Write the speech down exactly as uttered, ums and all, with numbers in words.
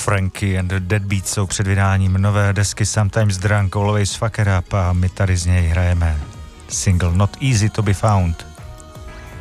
Frankie and the Deadbeats jsou před vydáním nové desky Sometimes Drunk, Always Fuck It Up a my tady z něj hrajeme single Not Easy to be Found.